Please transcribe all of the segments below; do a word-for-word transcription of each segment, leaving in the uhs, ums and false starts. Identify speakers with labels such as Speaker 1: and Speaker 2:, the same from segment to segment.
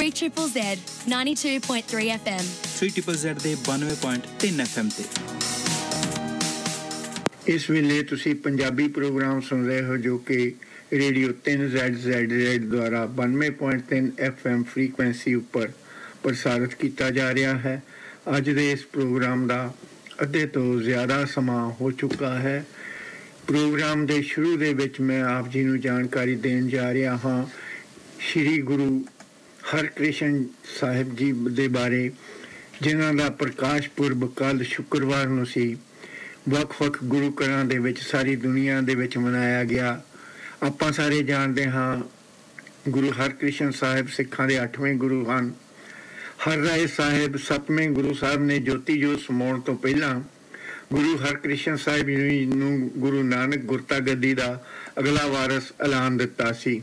Speaker 1: three triple Z ninety-two point three F M
Speaker 2: three triple Z ਦੇ ninety point three F M ਤੇ
Speaker 3: ਇਸ ਵੇਲੇ ਤੁਸੀਂ Punjabi programme ਸੁਣ ਰਹੇ ਹੋ ਜੋ ਕਿ ਰੇਡੀਓ ਤਿੰਨ ਜ਼ੈਡ ਜ਼ੈਡ ਜ਼ੈਡ ਦੁਆਰਾ ninety point three F M frequency ਉੱਪਰ ਪ੍ਰਸਾਰਿਤ ਕੀਤਾ ਜਾ ਰਿਹਾ ਹੈ। ਅੱਜ ਦੇ ਇਸ ਪ੍ਰੋਗਰਾਮ ਦਾ ਅੱਧੇ ਤੋਂ ਜ਼ਿਆਦਾ ਸਮਾਂ ਹੋ ਚੁੱਕਾ ਹੈ। ਪ੍ਰੋਗਰਾਮ ਦੇ ਸ਼ੁਰੂ ਦੇ ਵਿੱਚ ਮੈਂ ਆਪ ਜੀ ਨੂੰ ਜਾਣਕਾਰੀ ਦੇਣ ਜਾ ਰਿਹਾ ਹਾਂ ਸ਼੍ਰੀ ਗੁਰੂ ਹਰਕ੍ਰਿਸ਼ਨ ਸਾਹਿਬ ਜੀ ਦੇ ਬਾਰੇ, ਜਿਨ੍ਹਾਂ ਦਾ ਪ੍ਰਕਾਸ਼ ਪੁਰਬ ਕੱਲ੍ਹ ਸ਼ੁੱਕਰਵਾਰ ਨੂੰ ਸੀ। ਵੱਖ-ਵੱਖ ਗੁਰੂ ਘਰਾਂ ਦੇ ਵਿੱਚ ਸਾਰੀ ਦੁਨੀਆ ਦੇ ਵਿੱਚ ਮਨਾਇਆ ਗਿਆ। ਆਪਾਂ ਸਾਰੇ ਜਾਣਦੇ ਹਾਂ ਗੁਰੂ ਹਰਕ੍ਰਿਸ਼ਨ ਸਾਹਿਬ ਸਿੱਖਾਂ ਦੇ ਅੱਠਵੇਂ ਗੁਰੂ ਹਨ। ਹਰਰਾਏ ਸਾਹਿਬ ਸੱਤਵੇਂ ਗੁਰੂ ਸਾਹਿਬ ਨੇ ਜੋਤੀ ਜੋਤ ਸਮਾਉਣ ਤੋਂ ਪਹਿਲਾਂ ਗੁਰੂ ਹਰਕ੍ਰਿਸ਼ਨ ਸਾਹਿਬ ਜੀ ਨੂੰ ਗੁਰੂ ਨਾਨਕ ਗੁਰਤਾ ਗੱਦੀ ਦਾ ਅਗਲਾ ਵਾਰਸ ਐਲਾਨ ਦਿੱਤਾ ਸੀ।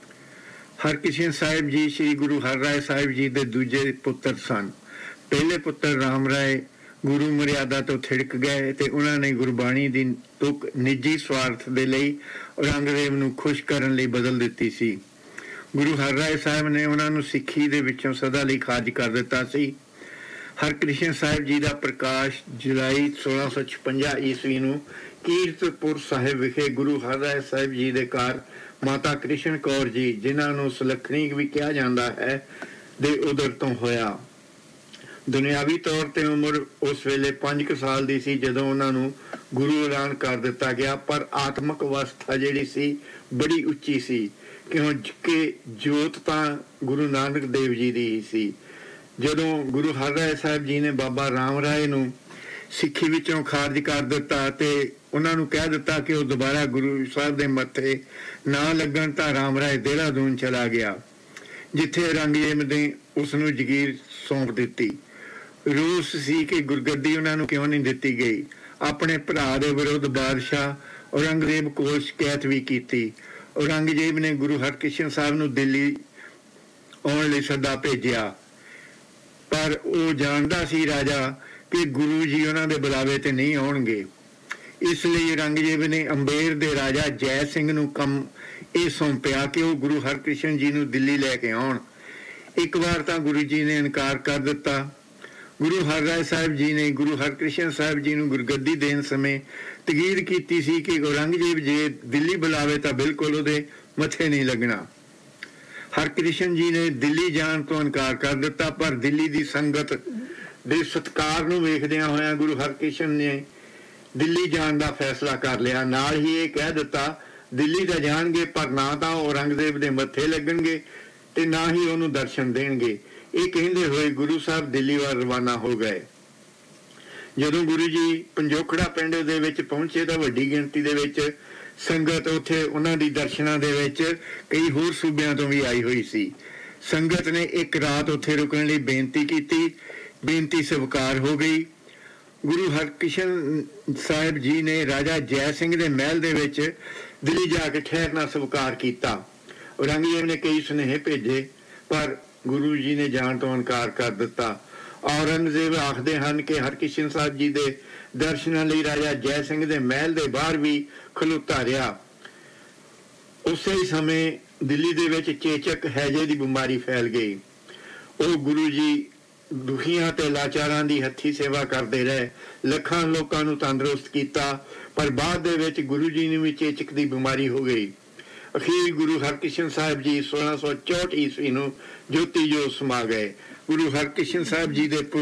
Speaker 3: ਹਰਕ੍ਰਿਸ਼ਨ ਸਾਹਿਬ ਜੀ ਸ੍ਰੀ ਗੁਰੂ ਹਰਰਾਏ ਸਾਹਿਬ ਜੀ ਦੇ ਦੂਜੇ ਪੁੱਤਰ ਸਨ। ਪਹਿਲੇ ਪੁੱਤਰ ਰਾਮ ਰਾਏ ਗੁਰੂ ਮਰਿਆਦਾ ਤੋਂ ਥਿੜਕ ਗਏ ਤੇ ਉਹਨਾਂ ਨੇ ਗੁਰਬਾਣੀ ਦੀ ਤੁਕ ਨਿੱਜੀ ਸਵਾਰਥ ਦੇ ਲਈ ਔਰੰਗਜ਼ੇਬ ਨੂੰ ਖੁਸ਼ ਕਰਨ ਲਈ ਬਦਲ ਦਿੱਤੀ ਸੀ। ਗੁਰੂ ਹਰਰਾਏ ਸਾਹਿਬ ਨੇ ਉਹਨਾਂ ਨੂੰ ਸਿੱਖੀ ਦੇ ਵਿੱਚੋਂ ਸਦਾ ਲਈ ਖਾਰਜ ਕਰ ਦਿੱਤਾ ਸੀ। ਹਰਕ੍ਰਿਸ਼ਨ ਸਾਹਿਬ ਜੀ ਦਾ ਪ੍ਰਕਾਸ਼ ਜੁਲਾਈ ਸੋਲਾਂ ਸੌ ਛਪੰਜਾ ਈਸਵੀ ਨੂੰ ਕੀਰਤਪੁਰ ਸਾਹਿਬ ਵਿਖੇ ਗੁਰੂ ਹਰਰਾਏ ਸਾਹਿਬ ਜੀ ਦੇ ਘਰ ਮਾਤਾ ਕ੍ਰਿਸ਼ਨ ਕੌਰ ਜੀ, ਜਿਨ੍ਹਾਂ ਨੂੰ ਸੁਲੱਖਣੀ ਵੀ ਕਿਹਾ ਜਾਂਦਾ ਹੈ, ਦੇ ਉਦਰ ਤੋਂ ਹੋਇਆ। ਦੁਨਿਆਵੀ ਤੌਰ ਤੇ ਉਮਰ ਉਸ ਵੇਲੇ ਪੰਜ ਕੁ ਸਾਲ ਦੀ ਸੀ ਜਦੋਂ ਉਹਨਾਂ ਨੂੰ ਗੁਰੂ ਐਲਾਨ ਕਰ ਦਿੱਤਾ ਗਿਆ, ਪਰ ਆਤਮਿਕ ਅਵਸਥਾ ਜਿਹੜੀ ਸੀ ਬੜੀ ਉੱਚੀ ਸੀ, ਕਿਉਂਕਿ ਜੋਤ ਤਾਂ ਗੁਰੂ ਨਾਨਕ ਦੇਵ ਜੀ ਦੀ ਹੀ ਸੀ। ਜਦੋਂ ਗੁਰੂ ਹਰਰਾਏ ਸਾਹਿਬ ਜੀ ਨੇ ਬਾਬਾ ਰਾਮ ਰਾਏ ਨੂੰ ਸਿੱਖੀ ਵਿੱਚੋਂ ਖਾਰਜ ਕਰ ਦਿੱਤਾ ਤੇ ਉਹਨਾਂ ਨੂੰ ਕਹਿ ਦਿੱਤਾ ਕਿ ਉਹ ਦੁਬਾਰਾ ਗੁਰੂ ਸਾਹਿਬ ਦੇ ਮੱਥੇ ਨਾ ਲੱਗਣ, ਤਾਂ ਰਾਮ ਰਾਏ ਦੇਹਰਾਦੂਨ ਚਲਾ ਗਿਆ, ਜਿੱਥੇ ਔਰੰਗਜ਼ੇਬ ਨੇ ਉਸ ਨੂੰ ਜਗੀਰ ਸੌਂਪ ਦਿੱਤੀ। ਰੂਸ ਸੀ ਕਿ ਗੁਰਗੱਦੀ ਉਹਨਾਂ ਨੂੰ ਕਿਉਂ ਨਹੀਂ ਦਿੱਤੀ ਗਈ। ਆਪਣੇ ਭਰਾ ਦੇ ਵਿਰੁੱਧ ਬਾਦਸ਼ਾਹ ਔਰੰਗਜ਼ੇਬ ਕੋਲ ਸ਼ਿਕਾਇਤ ਵੀ ਕੀਤੀ। ਔਰੰਗਜ਼ੇਬ ਨੇ ਗੁਰੂ ਹਰਕ੍ਰਿਸ਼ਨ ਸਾਹਿਬ ਨੂੰ ਦਿੱਲੀ ਆਉਣ ਲਈ ਸੱਦਾ ਭੇਜਿਆ, ਪਰ ਉਹ ਜਾਣਦਾ ਸੀ ਰਾਜਾ ਕਿ ਗੁਰੂ ਜੀ ਉਹਨਾਂ ਦੇ ਬੁਲਾਵੇ ਤੇ ਨਹੀਂ ਆਉਣਗੇ। ਇਸ ਲਈ ਔਰੰਗਜ਼ੇਬ ਨੇ ਅੰਬੇਰ ਦੇ ਰਾਜਾ ਜੈ ਸਿੰਘ ਨੂੰ ਕੰਮ ਇਹ ਸੌਂਪਿਆ ਕਿ ਉਹ ਗੁਰੂ ਹਰਕ੍ਰਿਸ਼ਨ ਜੀ ਨੂੰ ਦਿੱਲੀ ਲੈ ਕੇ ਆਉਣ। ਇੱਕ ਵਾਰ ਤਾਂ ਗੁਰੂ ਜੀ ਨੇ ਇਨਕਾਰ ਕਰ ਦਿੱਤਾ। ਗੁਰੂ ਹਰਰਾਏ ਸਾਹਿਬ ਜੀ ਨੇ ਗੁਰੂ ਹਰਕ੍ਰਿਸ਼ਨ ਸਾਹਿਬ ਜੀ ਨੂੰ ਗੁਰਗੱਦੀ ਦੇਣ ਸਮੇਂ ਤਕੀਦ ਕੀਤੀ ਸੀ ਕਿ ਔਰੰਗਜ਼ੇਬ ਜੇ ਦਿੱਲੀ ਬੁਲਾਵੇ ਤਾਂ ਬਿਲਕੁਲ ਉਹਦੇ ਮੱਥੇ ਨਹੀਂ ਲੱਗਣਾ। ਹਰਕ੍ਰਿਸ਼ਨ ਜੀ ਨੇ ਦਿੱਲੀ ਜਾਣ ਤੋਂ ਇਨਕਾਰ ਕਰ ਦਿੱਤਾ, ਪਰ ਦਿੱਲੀ ਦੀ ਸੰਗਤ ਦੇ ਸਤਿਕਾਰ ਨੂੰ ਵੇਖਦਿਆਂ ਹੋਇਆਂ ਗੁਰੂ ਹਰਕ੍ਰਿਸ਼ਨ ਨੇ ਦਿੱਲੀ ਜਾਣ ਦਾ ਫੈਸਲਾ ਕਰ ਲਿਆ। ਨਾਲ ਹੀ ਇਹ ਕਹਿ ਦਿੱਤਾ ਦਿੱਲੀ ਤਾਂ ਜਾਣਗੇ, ਪਰ ਨਾ ਤਾਂ ਉਹ ਔਰੰਗਜ਼ੇਬ ਦੇ ਮੱਥੇ ਲੱਗਣਗੇ ਤੇ ਨਾ ਹੀ ਉਹਨੂੰ ਦਰਸ਼ਨ ਦੇਣਗੇ। ਇਹ ਕਹਿੰਦੇ ਹੋਏ ਗੁਰੂ ਸਾਹਿਬ ਦਿੱਲੀ ਵੱਲ ਰਵਾਨਾ ਹੋ ਗਏ। ਜਦੋਂ ਗੁਰੂ ਜੀ ਪੰਜੋਖੜਾ ਪਿੰਡ ਦੇ ਵਿੱਚ ਪਹੁੰਚੇ ਤਾਂ ਵੱਡੀ ਗਿਣਤੀ ਦੇ ਵਿੱਚ ਸੰਗਤ ਉੱਥੇ ਉਹਨਾਂ ਦੀ ਦਰਸ਼ਨਾਂ ਦੇ ਵਿੱਚ ਕਈ ਹੋਰ ਸੂਬਿਆਂ ਤੋਂ ਵੀ ਆਈ ਹੋਈ ਸੀ। ਸੰਗਤ ਨੇ ਇੱਕ ਰਾਤ ਉੱਥੇ ਰੁਕਣ ਲਈ ਬੇਨਤੀ ਕੀਤੀ। ਬੇਨਤੀ ਸਵੀਕਾਰ ਹੋ ਗਈ। ਗੁਰੂ ਹਰਕ੍ਰਿਸ਼ਨ ਸਾਹਿਬ ਜੀ ਨੇ ਰਾਜਾ ਜੈ ਸਿੰਘ ਦੇ ਮਹਿਲ ਦੇ ਵਿੱਚ ਦਿੱਲੀ ਜਾ ਕੇ ਠਹਿਰਨਾ ਸਵੀਕਾਰ ਕੀਤਾ। ਔਰੰਗਜ਼ੇਬ ਨੇ ਕਈ ਸੁਨੇਹੇ ਭੇਜੇ, ਪਰ ਗੁਰੂ ਜੀ ਨੇ ਜਾਣ ਤੋਂ ਇਨਕਾਰ ਕਰ ਦਿੱਤਾ। ਔਰੰਗਜ਼ੇਬ ਆਖਦੇ ਹਨ ਕਿ ਹਰਕ੍ਰਿਸ਼ਨ ਸਾਹਿਬ ਜੀ ਦੇ ਦਰਸ਼ਨਾਂ ਲਈ ਰਾਜਾ ਜੈ ਸਿੰਘ ਦੇ ਮਹਿਲ ਦੇ ਬਾਹਰ ਵੀ ਖਲੋਤਾ ਰਿਹਾ। ਉਸੇ ਹੀ ਸਮੇਂ ਦਿੱਲੀ ਦੇ ਵਿੱਚ ਚੇਚਕ ਹੈਜੇ ਦੀ ਬਿਮਾਰੀ ਫੈਲ ਗਈ। ਉਹ ਗੁਰੂ ਜੀ ਦੁਖੀਆਂ ਤੇ ਲਾਚਾਰਾਂ ਦੀ ਹੱਥੀ ਸੇਵਾ ਕਰਦੇ ਰਹੇ, ਲੱਖਾਂ ਲੋਕਾਂ ਨੂੰ ਤੰਦਰੁਸਤ ਕੀਤਾ, ਪਰ ਬਾਅਦ ਦੇ ਵਿੱਚ ਗੁਰੂ ਜੀ ਨੂੰ ਵੀ ਚੇਚਕ ਦੀ ਬਿਮਾਰੀ ਹੋ ਗਈ। ਅਖੀਰ ਗੁਰੂ ਹਰਕ੍ਰਿਸ਼ਨ ਸਾਹਿਬ ਜੀ ਸੋਲਾਂ ਸੌ ਚੌਂਹਠ ਈਸਵੀ ਨੂੰ ਜੋਤੀ ਜੋਤ ਸਮਾ ਗਏ। ਗੁਰੂ ਹਰਕ੍ਰਿਸ਼ਨ ਸਾਹਿਬ ਜੀ ਦੇ